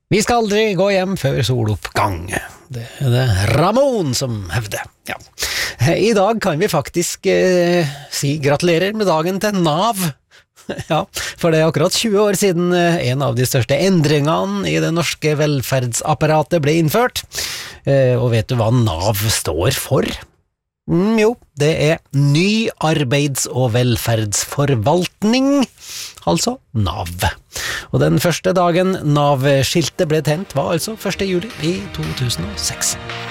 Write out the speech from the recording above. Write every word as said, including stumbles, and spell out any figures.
Vi skal aldri gå hjem før soloppgang. Det er det Ramon som hevder. Ja. I dag kan vi faktisk eh, si gratulerer med dagen til NAV. Ja, for det er akkurat tjue år siden en av de største endringene i det norske velferdsapparatet ble innført. Eh, og vet du hva NAV står for? Mm, jo, det er Ny arbeids- og velferdsforvaltning, altså NAV. Og den første dagen NAV-skiltet ble tent var altså første juli i to tusen og seks.